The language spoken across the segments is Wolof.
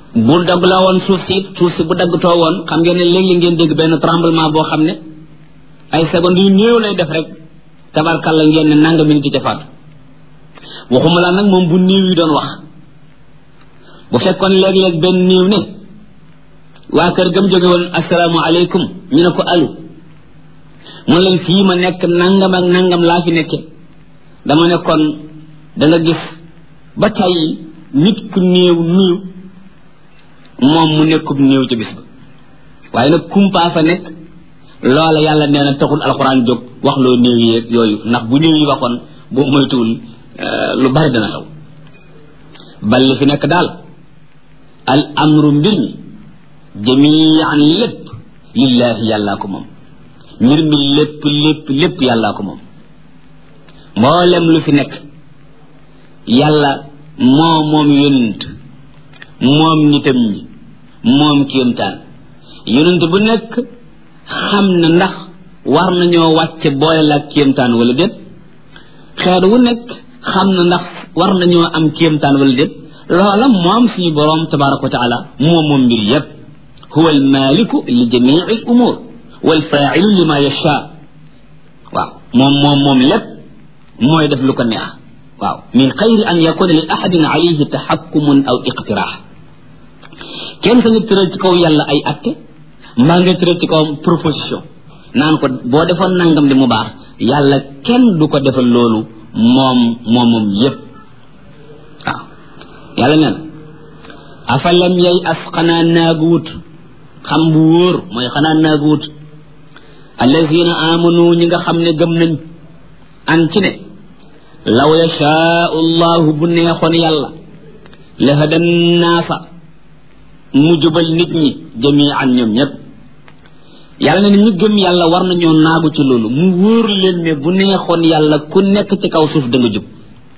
bu dagg la woon suuf si bu daggtoo woon xam ngeen ne léegi ngeen dégg benn tremblement boo xam ne ay secondes yu néew lay def rek tabarkalla ngeen ne nanga mi ngi ci faatu waxuma la nag moom bu néew yi doon wax bu fekkoon léeg-léeg benn néew ne waa kër gam jóge woon assalaamu aleykum ñu ne ko alu mun leen fii ma nekk nangam ak nangam laa fi nekke dama ne kon da nga gis ba tey nit ku néew nuyu moom mu nekkub néew ci bis ba waaye nag kumpaa fa nekk loola yàlla nee na taxul alxuraan jóg wax loo néew yeeg yooyu ndax bu néew yi waxoon boo moytuwul lu bari dana xew bal li fi nekk daal al amru mbir mi jamian lépp lillaahi yàllaa ko moom mbir mi lépp yàllaa ko moom mboolem lu fi nekk yàlla moom yonent moom nitam ñi moom kéemtaan yonent bu nekk xam na ndax war nañoo wàcce boole la kéemtaan wala déet xeet wu nekk xam na ndax war nañoo am kéemtaan wala déet loola moom suñu boroom tabaraka wa taala moom mbir yépp huwa al maliku li jamii al umur wal faa'ilu lima yasha waaw moom lépp mooy def lu ko neex waaw min xayri an yakuna li ahadin alayhi taxakkumun aw iqtiraax kenn sañu tëral ci kaw yàlla ay atte mbaa nga tëral ci kawam proposition naan ko boo defoon nangam de mu baax yàlla kenn du ko defal loolu moom yépp waaw yàlla neen afalam yay as xanaa naaguwut xam bu wóor mooy xanaa naaguwut allazina amanu ñi nga xam ne gëm nañ an ci ne law yashaau llahu bu neexoon yàlla la hadan naasa mu jubal nit ñi jamian ñoom ñëpp yàlla ne ñu gëm yàlla war nañoo naagu ci loolu mu wóor leen ne bu neexoon yàlla ku nekk ci kaw suuf da nga jub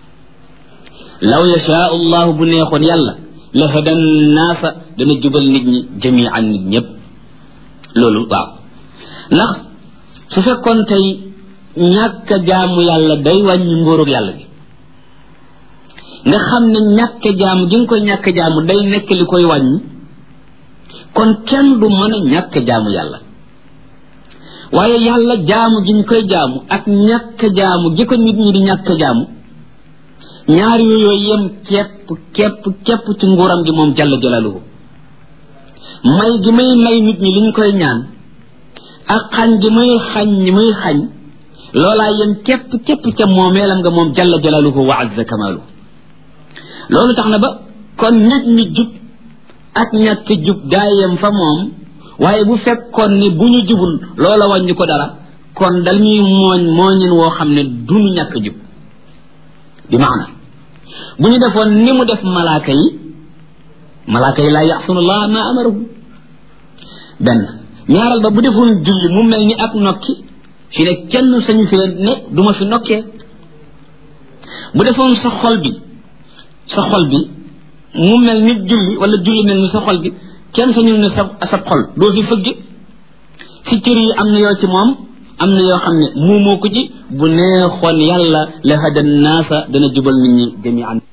law yashaau llahu bu neexoon yàlla la hadan naasa dana jubal nit ñi jamian nit ñëpp loolu waaw ndax su fekkoon tey ñàkk jaamu yàlla day wàññi ngóorug yàlla gi nga xam ne ñàkk jaamu gi nga koy ñàkk jaamu day nekk li koy wàññi kon kenn du mën a ñàkk jaamu yàlla waaye yàlla jaamu gi ñu koy jaamu ak ñàkk jaamu gi ko nit ñi di ñàkk jaamu ñaar yooyu yem képp ci nguuram gi moom jalla jalaaluhu may gi may nit ñi liñ koy ñaan ak xañ gi xañ ñi muy xañ loolaa yem képp ca moomeelam nga moom jalla jalaaluhu wa azza kamaaluhu loolu tax na ba kon nit ñi jub ak ñàkk jub daa yem fa moom waaye bu fekkoon ni bu ñu jubul loola wàññi ko dara kon dañuy mooñin woo xam ne duñu ñàkk jub bi maana bu ñu defoon ni mu def malaaka yi laa yaxsunullah ma amaruhum benn ñaaral ba bu defoon julli mu mel ni ak nokki fi ne kenn sañu fi ne duma fi nokkee bu defoon sa xol bi mu mel ni julli wala julli mel ni sa xol bi kenn sañu ne sa xol doo fi fëgg ci cër yi am na yoo ci moom am na yoo xam ne muumoo ko ci bu neexoon yàlla la hadan naasa dana jubal nit ñi jami'an